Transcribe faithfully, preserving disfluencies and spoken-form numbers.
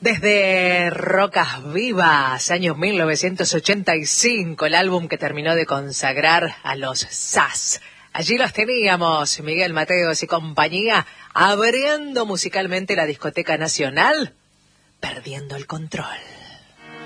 Desde Rocas Vivas, año mil novecientos ochenta y cinco, el álbum que terminó de consagrar a los S A S. Allí los teníamos, Miguel Mateos y compañía, abriendo musicalmente la discoteca nacional, Perdiendo el Control.